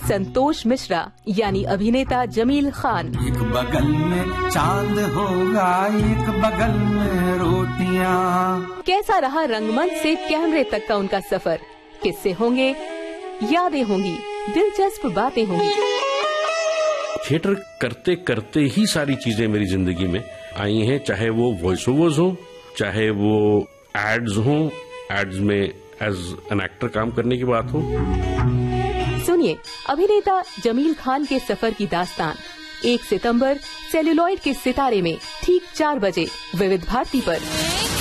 संतोष मिश्रा यानी अभिनेता जमील खान। एक बगल में चांद होगा, एक बगल में रोटियां। कैसा रहा रंगमंच से कैमरे तक का उनका सफर? किस्से होंगे, यादें होंगी, दिलचस्प बातें होंगी। थिएटर करते करते ही सारी चीजें मेरी जिंदगी में आई हैं, चाहे वो वॉइस ओवर्स हो, चाहे वो एड्स हो, एड्स में एज एन एक्टर काम करने की बात हो। सुनिए अभिनेता जमील खान के सफर की दास्तान 1 सितंबर सेल्यूलॉइड के सितारे में ठीक 4 बजे विविध भारती पर।